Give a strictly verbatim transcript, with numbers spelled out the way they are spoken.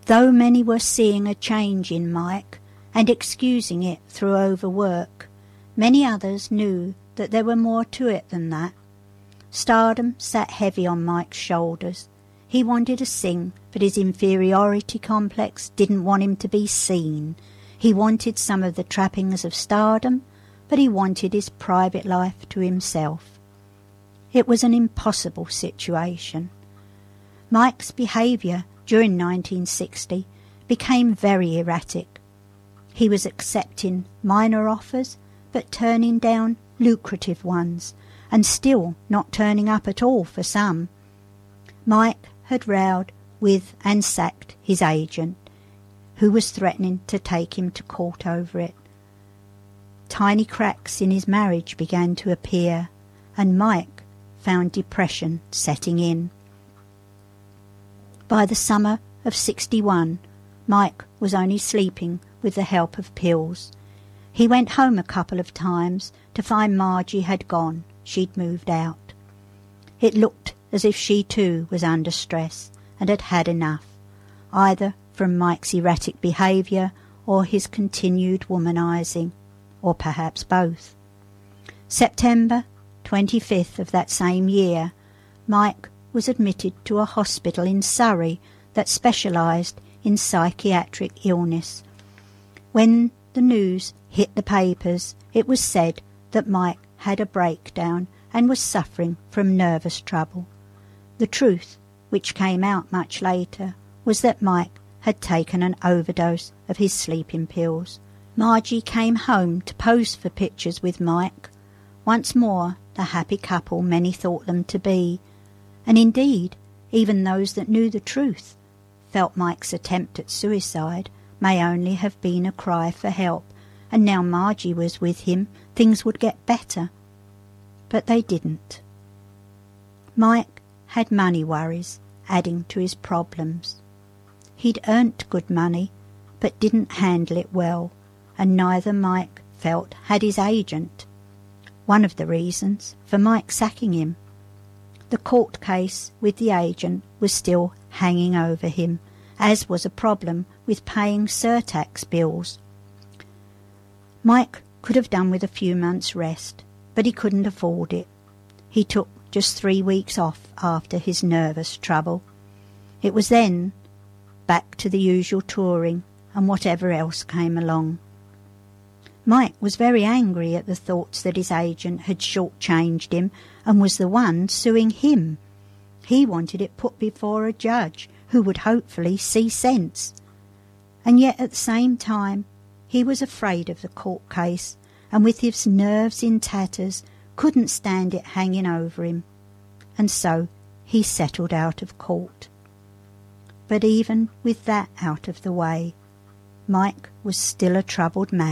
Though many were seeing a change in Mike and excusing it through overwork, many others knew that there were more to it than that. Stardom sat heavy on Mike's shoulders. He wanted to sing, but his inferiority complex didn't want him to be seen. He wanted some of the trappings of stardom, but he wanted his private life to himself. It was an impossible situation. Mike's behaviour during nineteen sixty became very erratic. He was accepting minor offers, but turning down lucrative ones, and still not turning up at all for some. Mike had rowed with and sacked his agent, who was threatening to take him to court over it. Tiny cracks in his marriage began to appear, and Mike found depression setting in. By the summer of sixty-one, Mike was only sleeping with the help of pills. He went home a couple of times to find Margie had gone. She'd moved out. It looked as if she too was under stress and had had enough, either from Mike's erratic behaviour or his continued womanising, or perhaps both. September twenty-fifth of that same year, Mike was admitted to a hospital in Surrey that specialised in psychiatric illness. When the news hit the papers, it was said that Mike had a breakdown and was suffering from nervous trouble. The truth, which came out much later, was that Mike had taken an overdose of his sleeping pills. Margie came home to pose for pictures with Mike, once more the happy couple many thought them to be, and indeed even those that knew the truth felt Mike's attempt at suicide may only have been a cry for help, and now Margie was with him, things would get better. But they didn't. Mike had money worries adding to his problems. He'd earned good money, but didn't handle it well, and neither Mike felt had his agent. One of the reasons for Mike sacking him. The court case with the agent was still hanging over him, as was a problem with paying surtax bills. Mike could have done with a few months' rest, but he couldn't afford it. He took just three weeks off after his nervous trouble. It was then back to the usual touring and whatever else came along. Mike was very angry at the thoughts that his agent had shortchanged him and was the one suing him. He wanted it put before a judge who would hopefully see sense. And yet at the same time he was afraid of the court case, and with his nerves in tatters couldn't stand it hanging over him. And so he settled out of court. But even with that out of the way, Mike was still a troubled man.